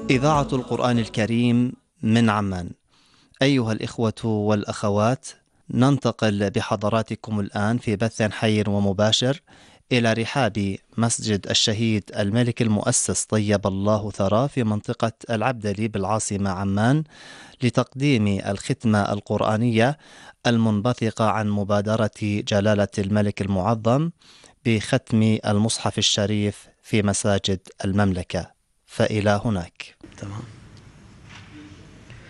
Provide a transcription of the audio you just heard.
إذاعة القرآن الكريم من عمان. أيها الإخوة والأخوات، ننتقل بحضراتكم الآن في بث حي ومباشر إلى رحاب مسجد الشهيد الملك المؤسس طيب الله ثراه في منطقة العبدلي بالعاصمة عمان، لتقديم الختمة القرآنية المنبثقة عن مبادرة جلالة الملك المعظم بختم المصحف الشريف في مساجد المملكة. فإلى هناك. تمام.